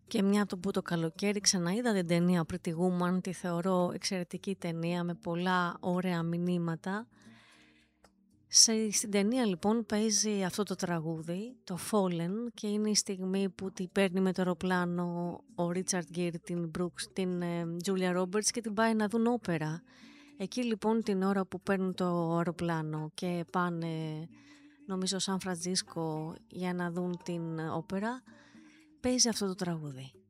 Και μια που το καλοκαίρι ξαναείδα την ταινία Pretty Woman, τη θεωρώ εξαιρετική ταινία με πολλά ωραία μηνύματα. Στην ταινία λοιπόν παίζει αυτό το τραγούδι, το Fallen, και είναι η στιγμή που την παίρνει με το αεροπλάνο ο Richard Gere, την Brooks, την Julia Roberts, και την πάει να δουν όπερα. Εκεί λοιπόν την ώρα που παίρνουν το αεροπλάνο και πάνε, νομίζω, Σαν Φραντζίσκο για να δουν την όπερα, παίζει αυτό το τραγούδι.